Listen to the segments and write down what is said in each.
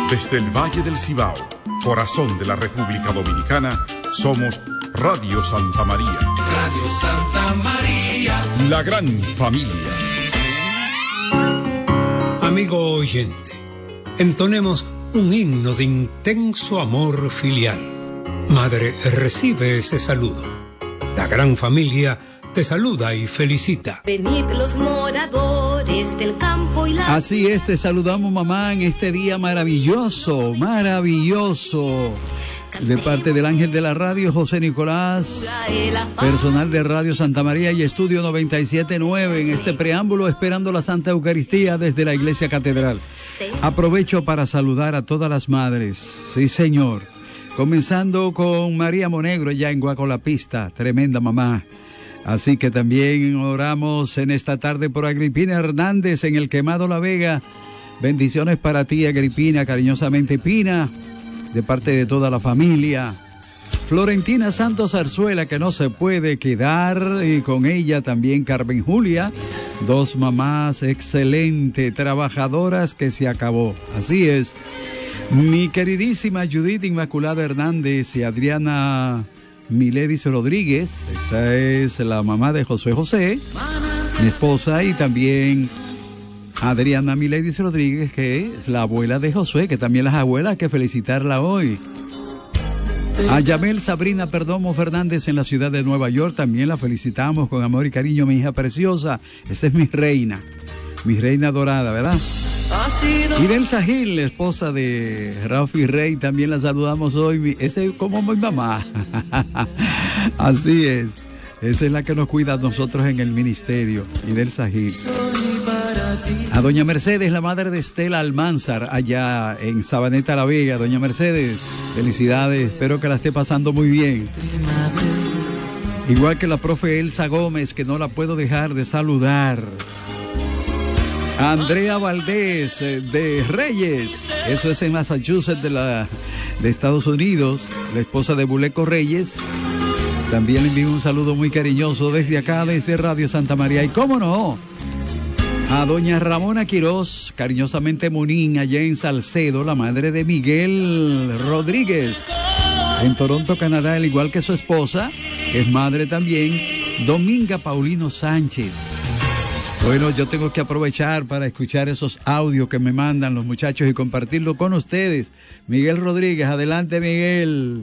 Desde el Valle del Cibao, corazón de la República Dominicana, somos Radio Santa María. Radio Santa María. La gran familia. Amigo oyente, entonemos un himno de intenso amor filial. Madre, recibe ese saludo. La gran familia te saluda y felicita. Venid los moradores del campo y la... Así es, te saludamos, mamá, en este día maravilloso, maravilloso. De parte del ángel de la radio, José Nicolás, personal de Radio Santa María y Estudio 97.9, en este preámbulo esperando la Santa Eucaristía desde la Iglesia Catedral. Aprovecho para saludar a todas las madres, sí señor, comenzando con María Monegro, ya en Guacolapista, tremenda mamá. Así que también oramos en esta tarde por Agripina Hernández en el Quemado La Vega. Bendiciones para ti, Agripina, cariñosamente Pina, de parte de toda la familia. Florentina Santos Zarzuela, que no se puede quedar, y con ella también Carmen Julia, dos mamás excelentes, trabajadoras que se acabó. Así es. Mi queridísima Judith Inmaculada Hernández y Adriana Miledis Rodríguez, esa es la mamá de José José, mi esposa, y también Adriana Miledis Rodríguez, que es la abuela de Josué, que también las abuelas hay que felicitarla hoy. A Yamel Sabrina Perdomo Fernández en la ciudad de Nueva York, también la felicitamos con amor y cariño, mi hija preciosa. Esa es mi reina dorada, ¿verdad? Idelsa Gil, la esposa de Rafi Rey, también la saludamos hoy. Ese es como mi mamá. Así es. Esa es la que nos cuida a nosotros en el ministerio, Idelsa Gil. A doña Mercedes, la madre de Estela Almanzar, allá en Sabaneta La Vega. Doña Mercedes, felicidades, espero que la esté pasando muy bien. Igual que la profe Elsa Gómez, que no la puedo dejar de saludar. A Andrea Valdés, de Reyes, eso es en Massachusetts de Estados Unidos, la esposa de Buleco Reyes. También le envío un saludo muy cariñoso desde acá, desde Radio Santa María. Y cómo no, a doña Ramona Quirós, cariñosamente Munín, allá en Salcedo, la madre de Miguel Rodríguez, en Toronto, Canadá, al igual que su esposa, que es madre también, Dominga Paulino Sánchez. Bueno, yo tengo que aprovechar para escuchar esos audios que me mandan los muchachos y compartirlo con ustedes. Miguel Rodríguez, adelante, Miguel.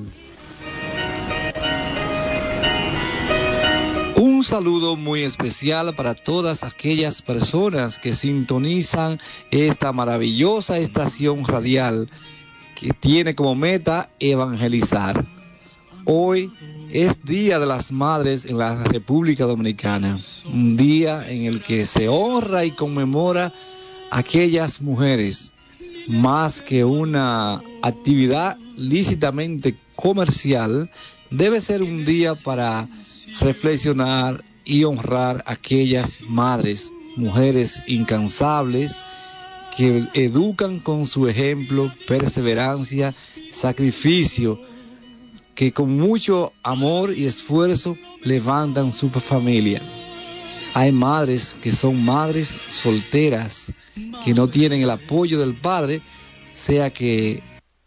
Un saludo muy especial para todas aquellas personas que sintonizan esta maravillosa estación radial que tiene como meta evangelizar. Hoy es Día de las Madres en la República Dominicana, un día en el que se honra y conmemora a aquellas mujeres, más que una actividad lícitamente comercial. Debe ser un día para reflexionar y honrar a aquellas madres, mujeres incansables, que educan con su ejemplo, perseverancia, sacrificio, que con mucho amor y esfuerzo levantan su familia. Hay madres que son madres solteras, que no tienen el apoyo del padre, sea que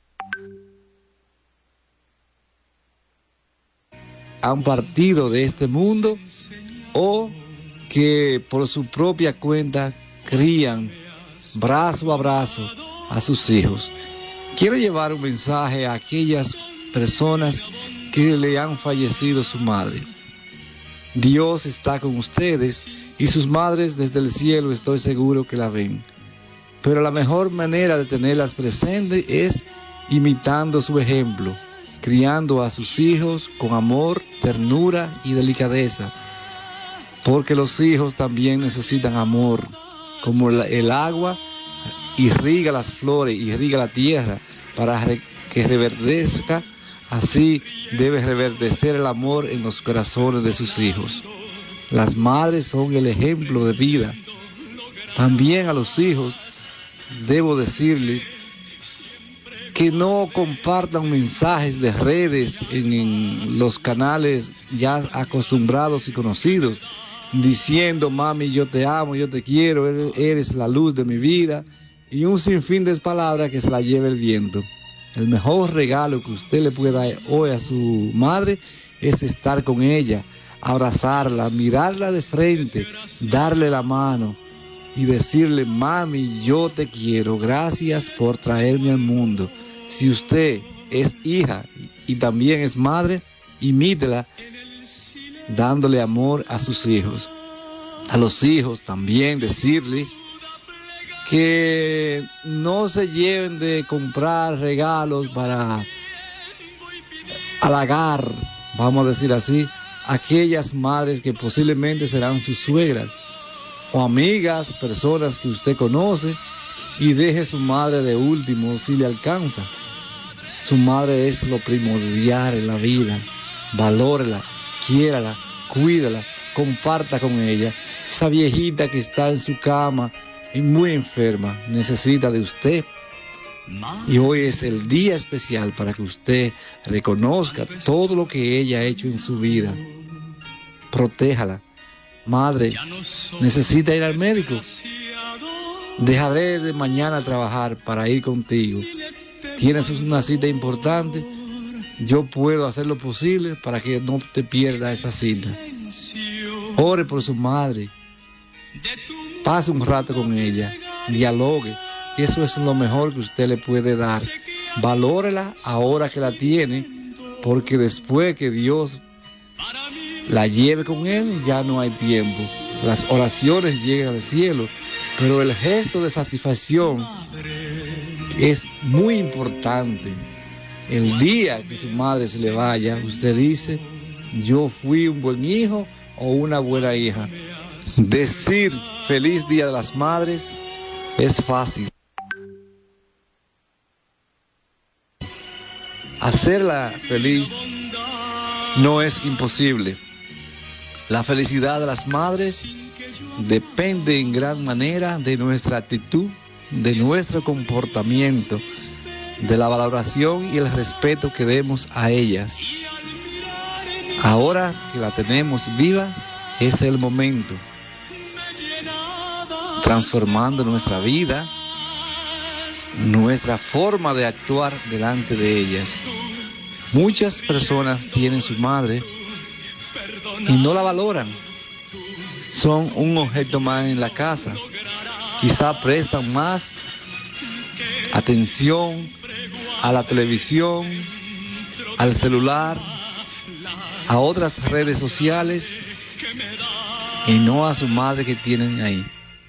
han partido de este mundo o que por su propia cuenta crían brazo a brazo a sus hijos. Quiero llevar un mensaje a aquellas personas que le han fallecido su madre. Dios está con ustedes y sus madres desde el cielo estoy seguro que la ven. Pero la mejor manera de tenerlas presentes es imitando su ejemplo, criando a sus hijos con amor, ternura y delicadeza. Porque los hijos también necesitan amor, como el agua irriga las flores, irriga la tierra para que reverdezca. Así debe reverdecer el amor en los corazones de sus hijos. Las madres son el ejemplo de vida. También a los hijos debo decirles que no compartan mensajes de redes en los canales ya acostumbrados y conocidos, diciendo: mami, yo te amo, yo te quiero, eres la luz de mi vida. y un sinfín de palabras que se la lleve el viento. El mejor regalo que usted le pueda dar hoy a su madre es estar con ella, abrazarla, mirarla de frente, darle la mano y decirle: mami, yo te quiero, gracias por traerme al mundo. Si usted es hija y también es madre, imítela dándole amor a sus hijos. A los hijos también decirles que no se lleven de comprar regalos para halagar, vamos a decir así, aquellas madres que posiblemente serán sus suegras o amigas, personas que usted conoce, y deje su madre de último si le alcanza. Su madre es lo primordial en la vida. Valórela, quiérala, cuídala, comparta con ella. Esa viejita que está en su cama y muy enferma necesita de usted. Y hoy es el día especial para que usted reconozca todo lo que ella ha hecho en su vida. Protéjala. Madre, necesita ir al médico. Dejaré de mañana trabajar para ir contigo. Tienes una cita importante. Yo puedo hacer lo posible para que no te pierdas esa cita. Ore por su madre. Pase un rato con ella. Dialogue. Eso es lo mejor que usted le puede dar. Valórela ahora que la tiene, porque después que Dios la lleve con él, ya no hay tiempo. Las oraciones llegan al cielo, pero el gesto de satisfacción es muy importante. El día que su madre se le vaya, usted dice: yo fui un buen hijo o una buena hija. Decir feliz Día de las Madres es fácil. Hacerla feliz no es imposible. La felicidad de las madres depende en gran manera de nuestra actitud, de nuestro comportamiento, de la valoración y el respeto que demos a ellas. Ahora que la tenemos viva, es el momento, transformando nuestra vida, nuestra forma de actuar delante de ellas. Muchas personas tienen su madre y no la valoran. Son un objeto más en la casa. Quizá prestan más atención a la televisión, al celular, a otras redes sociales y no a su madre que tienen ahí.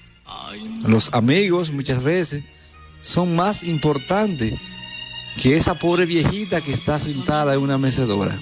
Los amigos muchas veces son más importantes que esa pobre viejita que está sentada en una mecedora.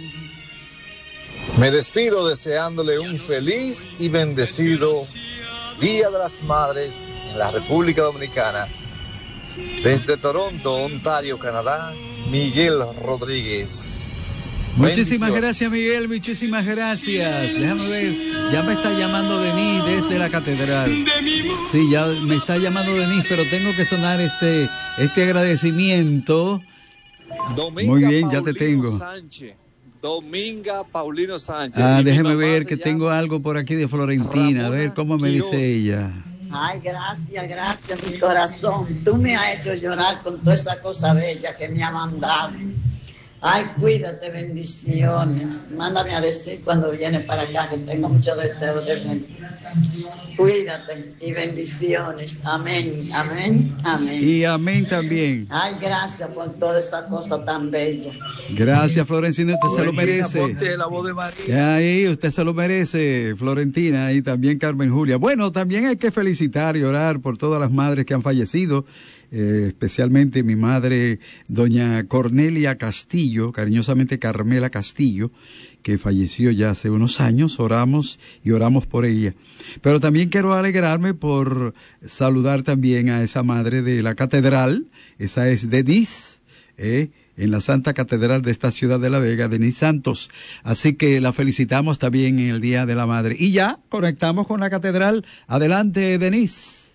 Me despido deseándole un feliz y bendecido Día de las Madres en la República Dominicana. Desde Toronto, Ontario, Canadá, Miguel Rodríguez. Muchísimas gracias, Miguel, muchísimas gracias. Déjame ver, ya me está llamando Denis desde la catedral. Sí, ya me está llamando Denis, pero tengo que sonar este agradecimiento. Dominga muy bien, Paulino ya te tengo. Sánchez. Dominga Paulino Sánchez. Déjeme ver que tengo algo por aquí de Florentina. A ver cómo me dice ella. Ay, gracias, mi corazón. Tú me has hecho llorar con toda esa cosa bella que me ha mandado. Ay, cuídate, bendiciones. Mándame a decir cuando vienes para acá que tengo mucho deseo de venir. Cuídate y bendiciones. Amén, amén, amén. Y amén también. Ay, gracias por toda esa cosa tan bella. Gracias, Florentina, usted se lo merece. Ponte la voz de María. Ahí, usted se lo merece, Florentina, y también Carmen Julia. Bueno, también hay que felicitar y orar por todas las madres que han fallecido, especialmente mi madre, doña Cornelia Castillo, cariñosamente Carmela Castillo, que falleció ya hace unos años. Oramos por ella. Pero también quiero alegrarme por saludar también a esa madre de la catedral. Esa es Denise, en la Santa Catedral de esta ciudad de La Vega, Denise Santos. Así que la felicitamos también en el Día de la Madre. Y ya conectamos con la catedral. Adelante, Denise.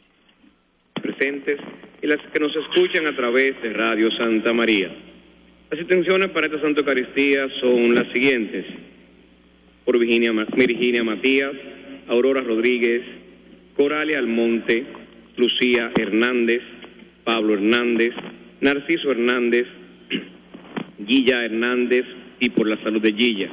Presentes y las que nos escuchan a través de Radio Santa María. Las intenciones para esta Santa Eucaristía son las siguientes: por Virginia Matías, Aurora Rodríguez, Coralia Almonte, Lucía Hernández, Pablo Hernández, Narciso Hernández, Guilla Hernández, y por la salud de Guilla.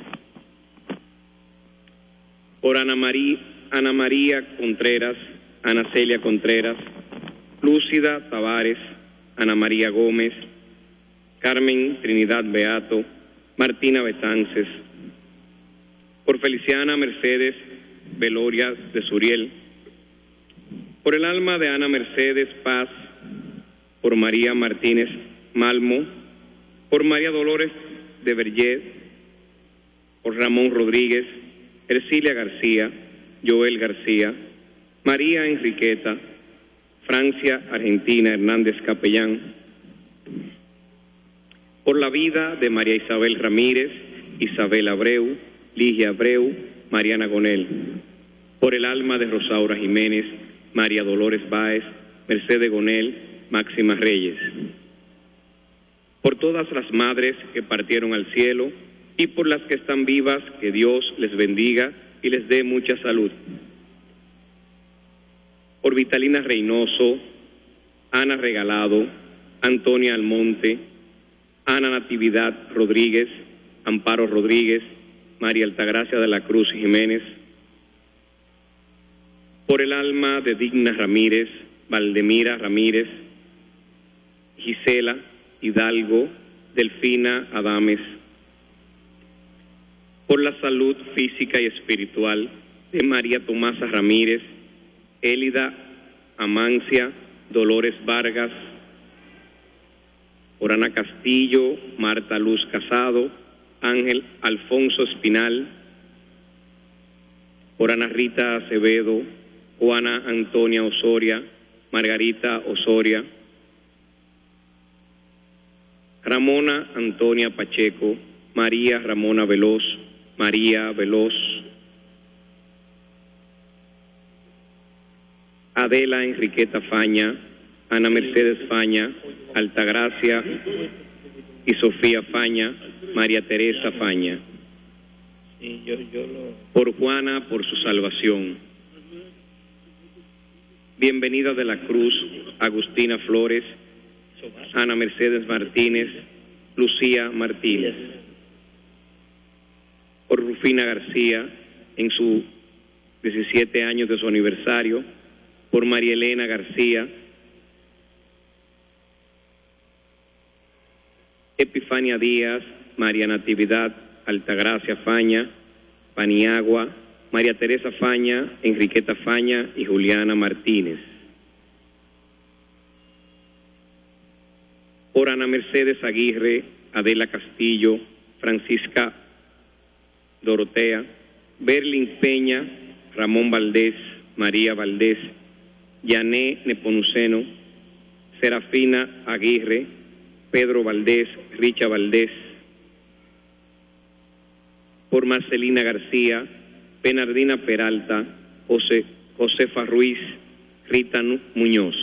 Por Ana María Contreras, Ana Celia Contreras, Lúcida Tavares, Ana María Gómez, Carmen Trinidad Beato, Martina Betances. Por Feliciana Mercedes Veloria de Suriel. Por el alma de Ana Mercedes Paz, por María Martínez Malmo, por María Dolores de Vergés, por Ramón Rodríguez, Ercilia García, Joel García, María Enriqueta, Francia Argentina Hernández Capellán, por la vida de María Isabel Ramírez, Isabel Abreu, Ligia Abreu, Mariana Gonel, por el alma de Rosaura Jiménez, María Dolores Báez, Mercedes Gonel, Máxima Reyes, por todas las madres que partieron al cielo y por las que están vivas, que Dios les bendiga y les dé mucha salud. Por Vitalina Reynoso, Ana Regalado, Antonia Almonte, Ana Natividad Rodríguez, Amparo Rodríguez, María Altagracia de la Cruz Jiménez, por el alma de Digna Ramírez, Valdemira Ramírez, Gisela Hidalgo, Delfina Adames, por la salud física y espiritual de María Tomasa Ramírez, Élida Amancia, Dolores Vargas, por Ana Castillo, Marta Luz Casado, Ángel Alfonso Espinal, por Ana Rita Acevedo, Juana Antonia Osoria, Margarita Osoria, Ramona Antonia Pacheco, María Ramona Veloz, María Veloz, Adela Enriqueta Faña, Ana Mercedes Faña, Altagracia y Sofía Faña, María Teresa Faña. Por Juana, por su salvación. Bienvenida de la Cruz, Agustina Flores, Ana Mercedes Martínez, Lucía Martínez. Por Rufina García, en sus 17 años de su aniversario. Por María Elena García, Epifania Díaz, María Natividad Altagracia Faña, Paniagua, María Teresa Faña, Enriqueta Faña y Juliana Martínez. Por Ana Mercedes Aguirre, Adela Castillo, Francisca Dorotea, Berlin Peña, Ramón Valdés, María Valdés, Yané Nepomuceno, Serafina Aguirre, Pedro Valdés, Richa Valdés. Por Marcelina García, Bernardina Peralta, Josefa Ruiz, Rita Muñoz.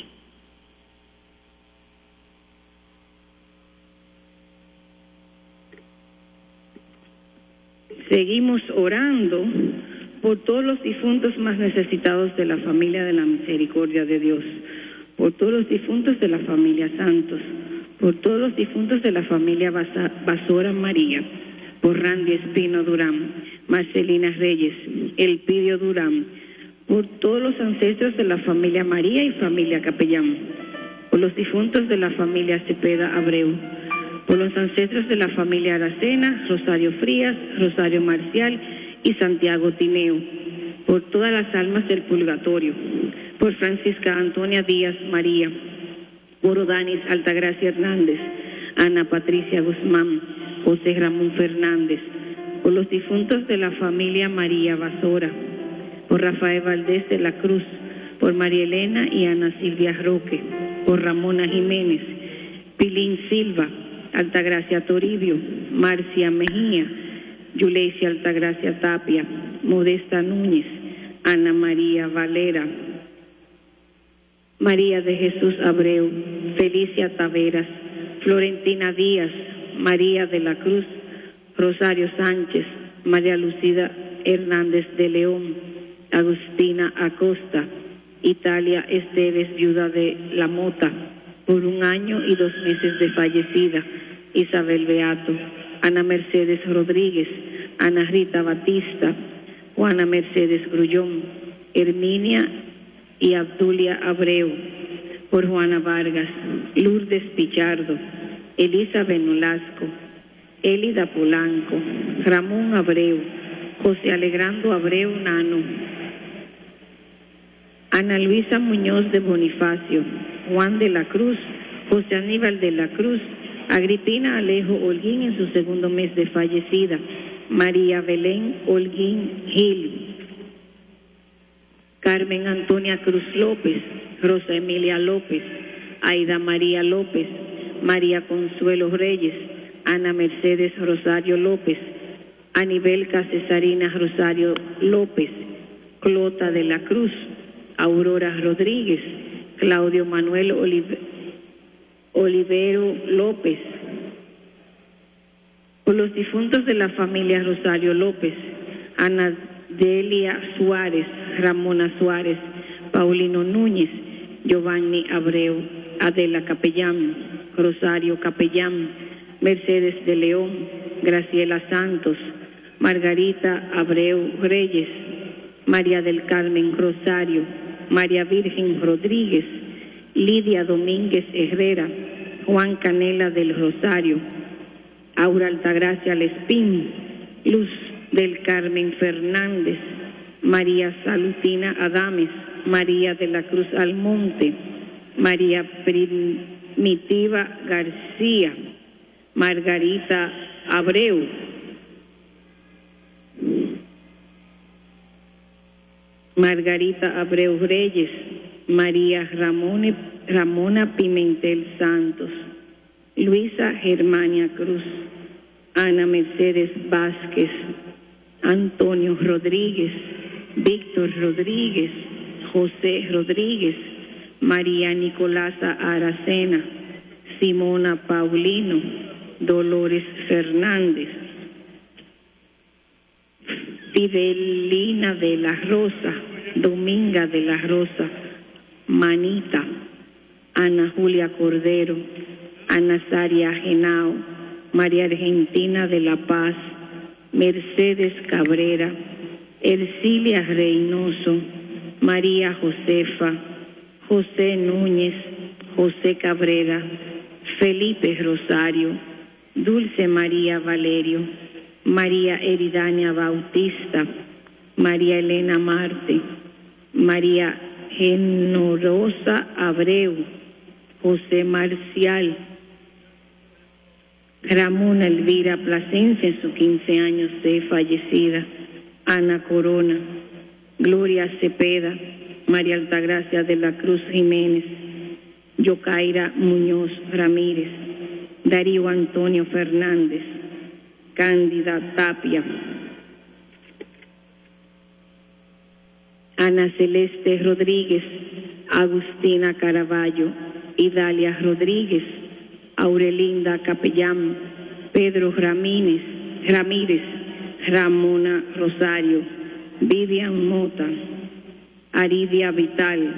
Seguimos orando por todos los difuntos más necesitados de la familia de la misericordia de Dios, por todos los difuntos de la familia Santos, por todos los difuntos de la familia Basora María, por Randy Espino Durán, Marcelina Reyes, Elpidio Durán, por todos los ancestros de la familia María y familia Capellán, por los difuntos de la familia Cepeda Abreu, por los ancestros de la familia Aracena, Rosario Frías, Rosario Marcial y Santiago Tineo, por todas las almas del purgatorio, por Francisca Antonia Díaz María, por Odanis Altagracia Hernández, Ana Patricia Guzmán, José Ramón Fernández, por los difuntos de la familia María Basora, por Rafael Valdés de la Cruz, por María Elena y Ana Silvia Roque, por Ramona Jiménez, Pilín Silva, Altagracia Toribio, Marcia Mejía, Yuleisia Altagracia Tapia, Modesta Núñez, Ana María Valera, María de Jesús Abreu, Felicia Taveras, Florentina Díaz, María de la Cruz, Rosario Sánchez, María Lucida Hernández de León, Agustina Acosta, Italia Esteves, viuda de La Mota, por 1 año y 2 meses de fallecida, Isabel Beato, Ana Mercedes Rodríguez, Ana Rita Batista, Juana Mercedes Grullón, Herminia y Abdulia Abreu, por Juana Vargas, Lourdes Pichardo, Elizabeth Nolasco, Elida Polanco, Ramón Abreu, José Alegrando Abreu Nano, Ana Luisa Muñoz de Bonifacio, Juan de la Cruz, José Aníbal de la Cruz, Agripina Alejo Holguín en su 2º mes de fallecida, María Belén Holguín Gil, Carmen Antonia Cruz López, Rosa Emilia López, Aida María López, María Consuelo Reyes, Ana Mercedes Rosario López, Anibelca Cesarina Rosario López, Clota de la Cruz, Aurora Rodríguez, Claudio Manuel Olivero López. Por los difuntos de la familia Rosario López, Ana Delia Suárez, Ramona Suárez, Paulino Núñez, Giovanni Abreu, Adela Capellán, Rosario Capellán, Mercedes de León, Graciela Santos, Margarita Abreu Reyes, María del Carmen Rosario, María Virgen Rodríguez, Lidia Domínguez Herrera, Juan Canela del Rosario, Aura Altagracia Lespín, Luz del Carmen Fernández, María Salutina Adames, María de la Cruz Almonte, María Primitiva García, Margarita Abreu, Margarita Abreu Reyes, María Ramona Pimentel Santos, Luisa Germania Cruz, Ana Mercedes Vázquez, Antonio Rodríguez, Víctor Rodríguez, José Rodríguez, María Nicolasa Aracena, Simona Paulino, Dolores Fernández, Fidelina de la Rosa, Dominga de la Rosa, Manita, Ana Julia Cordero, Ana Saria Genao, María Argentina de la Paz, Mercedes Cabrera, Ercilia Reynoso, María Josefa, José Núñez, José Cabrera, Felipe Rosario, Dulce María Valerio, María Eridania Bautista, María Elena Marte, María Genorosa Abreu, José Marcial, Ramona Elvira Plasencia en sus 15 años de fallecida, Ana Corona, Gloria Cepeda, María Altagracia de la Cruz Jiménez, Yocaira Muñoz Ramírez, Darío Antonio Fernández, Cándida Tapia, Ana Celeste Rodríguez, Agustina Caraballo, Idalia Rodríguez, Aurelinda Capellán, Pedro Ramírez, Ramona Rosario, Vivian Mota, Aridia Vital.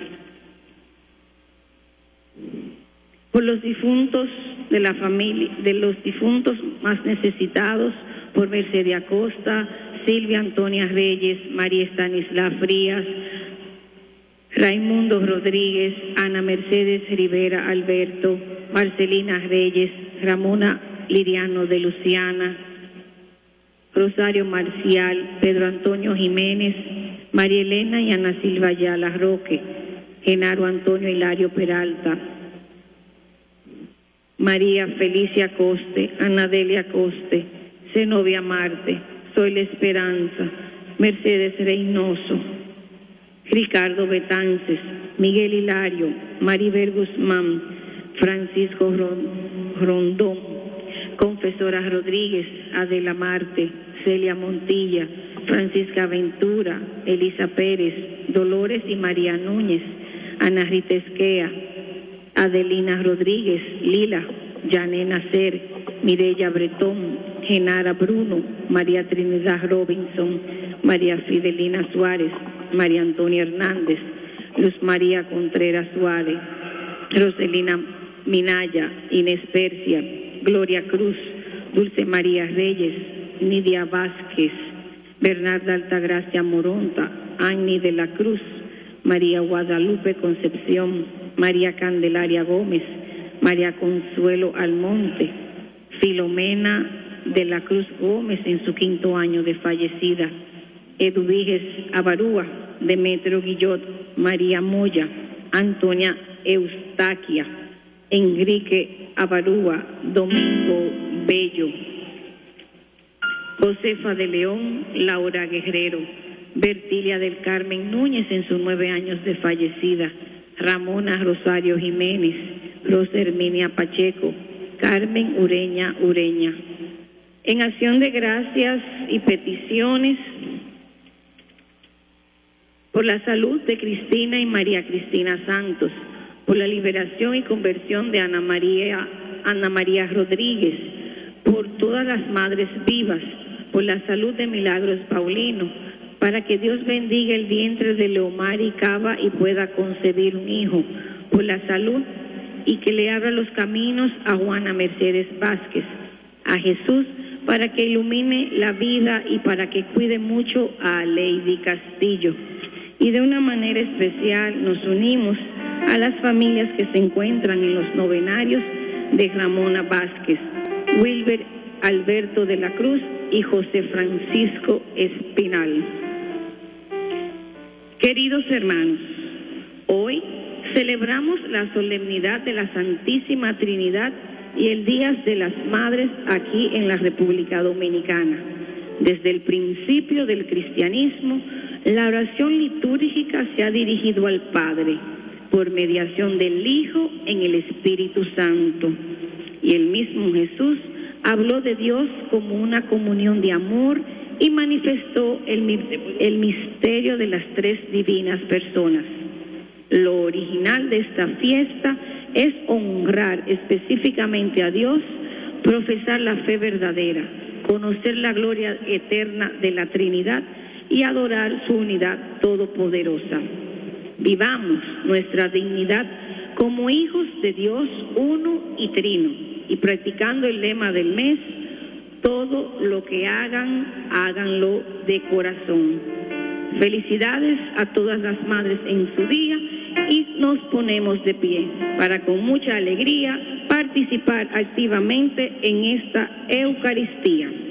Por los difuntos de la familia, de los difuntos más necesitados, por Mercedes Acosta, Silvia Antonia Reyes, María Estanisla Frías, Raimundo Rodríguez, Ana Mercedes Rivera Alberto, Marcelina Reyes, Ramona Liriano de Luciana, Rosario Marcial, Pedro Antonio Jiménez, María Elena y Ana Silva Ayala Roque, Genaro Antonio Hilario Peralta, María Felicia Coste, Ana Delia Coste, Zenobia Marte, Soy la Esperanza, Mercedes Reynoso, Ricardo Betances, Miguel Hilario, Maribel Guzmán, Francisco Rondón, Confesora Rodríguez, Adela Marte, Celia Montilla, Francisca Ventura, Elisa Pérez, Dolores y María Núñez, Ana Rita Esquea, Adelina Rodríguez, Lila, Jané Nacer, Mireya Bretón, Genara Bruno, María Trinidad Robinson, María Fidelina Suárez, María Antonia Hernández, Luz María Contreras Suárez, Roselina Minaya, Inés Persia, Gloria Cruz, Dulce María Reyes, Nidia Vázquez, Bernarda Altagracia Moronta, Annie de la Cruz, María Guadalupe Concepción, María Candelaria Gómez, María Consuelo Almonte, Filomena de la Cruz Gómez en su 5º año de fallecida, Eduviges Abarúa, Demetrio Guillot, María Moya, Antonia Eustaquia, Enrique Abarúa, Domingo Bello, Josefa de León, Laura Guerrero, Bertilia del Carmen Núñez en sus 9 años de fallecida, Ramona Rosario Jiménez, Rosa Herminia Pacheco, Carmen Ureña Ureña. En acción de gracias y peticiones por la salud de Cristina y María Cristina Santos, por la liberación y conversión de Ana María Rodríguez, por todas las madres vivas, por la salud de Milagros Paulino, para que Dios bendiga el vientre de Leomar y Cava y pueda concebir un hijo, por la salud y que le abra los caminos a Juana Mercedes Vázquez, a Jesús para que ilumine la vida y para que cuide mucho a Lady Castillo. Y de una manera especial nos unimos a las familias que se encuentran en los novenarios de Ramona Vázquez, Wilber Alberto de la Cruz y José Francisco Espinal. Queridos hermanos, hoy celebramos la solemnidad de la Santísima Trinidad y el Día de las Madres aquí en la República Dominicana. Desde el principio del cristianismo, la oración litúrgica se ha dirigido al Padre por mediación del Hijo en el Espíritu Santo. Y el mismo Jesús habló de Dios como una comunión de amor y manifestó el misterio de las 3 divinas personas. Lo original de esta fiesta es honrar específicamente a Dios, profesar la fe verdadera, conocer la gloria eterna de la Trinidad y adorar su unidad todopoderosa. Vivamos nuestra dignidad como hijos de Dios uno y trino, y practicando el lema del mes: todo lo que hagan, háganlo de corazón. Felicidades a todas las madres en su día y nos ponemos de pie para con mucha alegría participar activamente en esta Eucaristía.